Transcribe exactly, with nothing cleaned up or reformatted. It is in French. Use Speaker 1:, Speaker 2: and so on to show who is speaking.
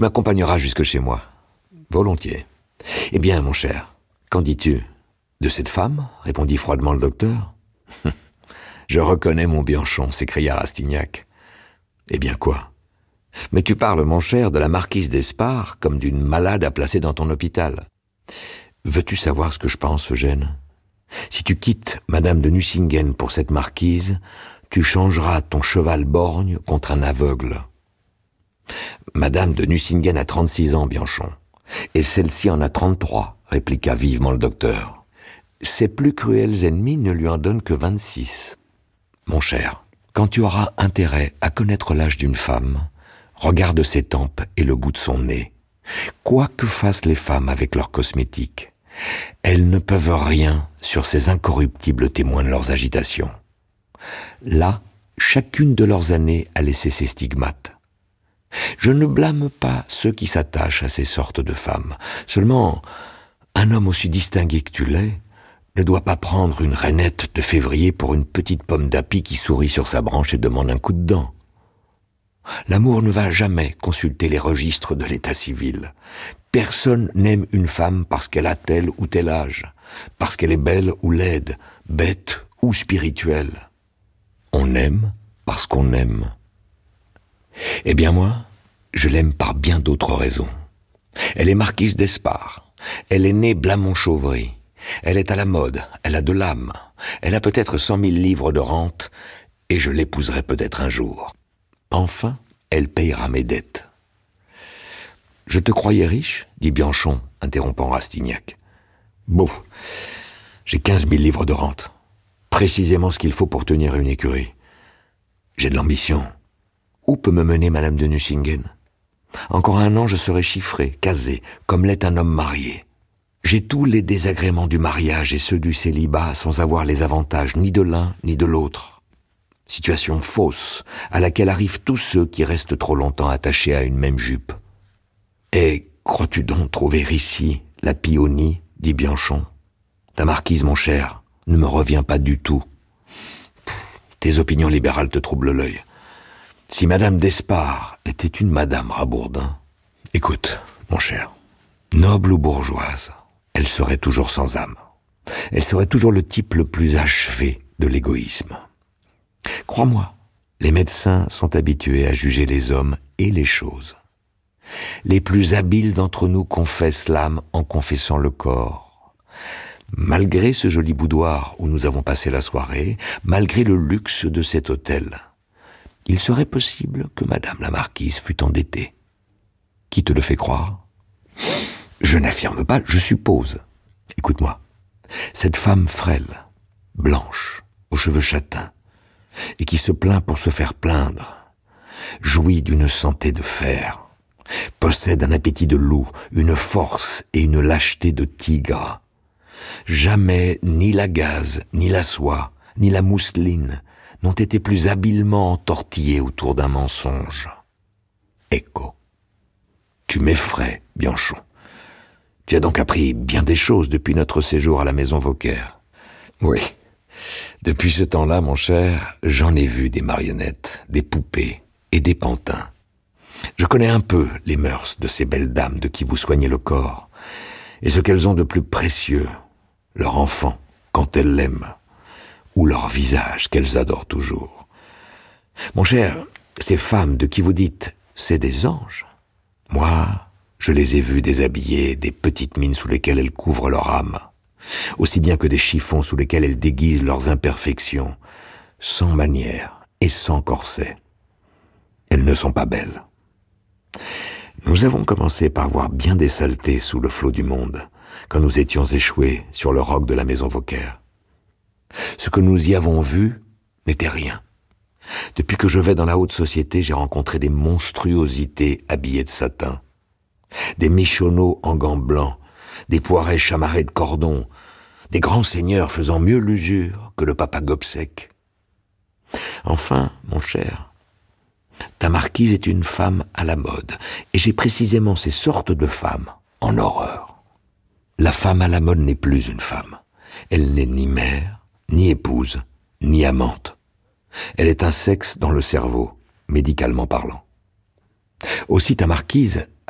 Speaker 1: Tu m'accompagneras jusque chez moi. Volontiers. Eh bien, mon cher, qu'en dis-tu de cette femme ?» répondit froidement le docteur. « Je reconnais mon Bianchon » s'écria Rastignac. « Eh bien quoi ? Mais tu parles, mon cher, de la marquise d'Espard comme d'une malade à placer dans ton hôpital. Veux-tu savoir ce que je pense, Eugène ? Si tu quittes Madame de Nucingen pour cette marquise, tu changeras ton cheval borgne contre un aveugle. Madame de Nucingen a trente-six ans, Bianchon, et celle-ci en a trente-trois, répliqua vivement le docteur. Ses plus cruels ennemis ne lui en donnent que vingt-six. Mon cher, quand tu auras intérêt à connaître l'âge d'une femme, regarde ses tempes et le bout de son nez. Quoi que fassent les femmes avec leurs cosmétiques, elles ne peuvent rien sur ces incorruptibles témoins de leurs agitations. Là, chacune de leurs années a laissé ses stigmates. Je ne blâme pas ceux qui s'attachent à ces sortes de femmes. Seulement, un homme aussi distingué que tu l'es ne doit pas prendre une rainette de février pour une petite pomme d'api qui sourit sur sa branche et demande un coup de dent. L'amour ne va jamais consulter les registres de l'état civil. Personne n'aime une femme parce qu'elle a tel ou tel âge, parce qu'elle est belle ou laide, bête ou spirituelle. On aime parce qu'on aime. Eh bien moi, je l'aime par bien d'autres raisons. Elle est marquise d'Espard, elle est née Blamont-Chauvry, elle est à la mode, elle a de l'âme, elle a peut-être cent mille livres de rente, et je l'épouserai peut-être un jour. Enfin, elle payera mes dettes. « Je te croyais riche ?» dit Bianchon, interrompant Rastignac. « Bon, j'ai quinze mille livres de rente, précisément ce qu'il faut pour tenir une écurie. J'ai de l'ambition. Où peut me mener Madame de Nucingen ? Encore un an, je serai chiffré, casé, comme l'est un homme marié. J'ai tous les désagréments du mariage et ceux du célibat sans avoir les avantages ni de l'un ni de l'autre. Situation fausse, à laquelle arrivent tous ceux qui restent trop longtemps attachés à une même jupe. Et crois-tu donc trouver ici la pionie, dit Bianchon. Ta marquise, mon cher, ne me revient pas du tout. Tes opinions libérales te troublent l'œil. Si Madame d'Espard était une Madame Rabourdin, écoute, mon cher, noble ou bourgeoise, elle serait toujours sans âme. Elle serait toujours le type le plus achevé de l'égoïsme. Crois-moi, les médecins sont habitués à juger les hommes et les choses. Les plus habiles d'entre nous confessent l'âme en confessant le corps. Malgré ce joli boudoir où nous avons passé la soirée, malgré le luxe de cet hôtel, il serait possible que Madame la Marquise fût endettée. Qui te le fait croire ? Je n'affirme pas, je suppose. Écoute-moi, cette femme frêle, blanche, aux cheveux châtains, et qui se plaint pour se faire plaindre, jouit d'une santé de fer, possède un appétit de loup, une force et une lâcheté de tigre. Jamais ni la gaze, ni la soie, ni la mousseline n'ont été plus habilement entortillées autour d'un mensonge. Ecco, tu m'effraies, Bianchon. Tu as donc appris bien des choses depuis notre séjour à la maison Vauquer. Oui, depuis ce temps-là, mon cher, j'en ai vu des marionnettes, des poupées et des pantins. Je connais un peu les mœurs de ces belles dames de qui vous soignez le corps, et ce qu'elles ont de plus précieux, leur enfant, quand elles l'aiment, ou leur visage qu'elles adorent toujours. Mon cher, ces femmes de qui vous dites « c'est des anges », moi, je les ai vues déshabillées des petites mines sous lesquelles elles couvrent leur âme, aussi bien que des chiffons sous lesquels elles déguisent leurs imperfections, sans manière et sans corset. Elles ne sont pas belles. Nous avons commencé par voir bien des saletés sous le flot du monde, quand nous étions échoués sur le roc de la maison Vauquer. Ce que nous y avons vu n'était rien. Depuis que je vais dans la haute société, j'ai rencontré des monstruosités habillées de satin, des michonneaux en gants blancs, des poirets chamarrés de cordon, des grands seigneurs faisant mieux l'usure que le papa Gobseck. Enfin, mon cher, ta marquise est une femme à la mode, et j'ai précisément ces sortes de femmes en horreur. La femme à la mode n'est plus une femme. Elle n'est ni mère, ni épouse, ni amante. Elle est un sexe dans le cerveau, médicalement parlant. Aussi ta marquise